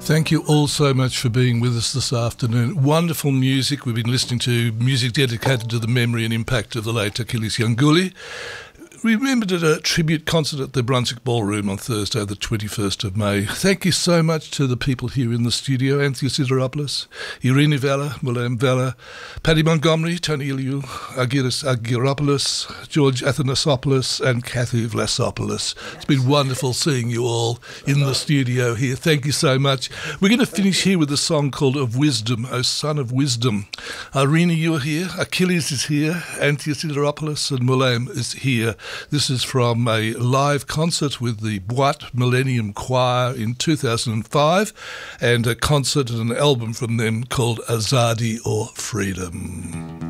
Thank you all so much for being with us this afternoon. Wonderful music. We've been listening to music dedicated to the memory and impact of the late Achilles Yanguli. We remembered at a tribute concert at the Brunswick Ballroom on Thursday, the 21st of May. Thank you so much to the people here in the studio: Anthea Sideropoulos, Irene Vella, William Vella, Paddy Montgomery, Tony Iliou, Argyris Argyropoulos, George Athanasopoulos and Kathy Vlasopoulos. It's been wonderful seeing you all in the studio here. Thank you so much. We're going to finish here with a song called Of Wisdom, O Son of Wisdom. Irene, you are here, Achilles is here, Anthea Sideropoulos and Mulam is here. This is from a live concert with the Boite Millennium Choir in 2005 and a concert and an album from them called Azadi or Freedom.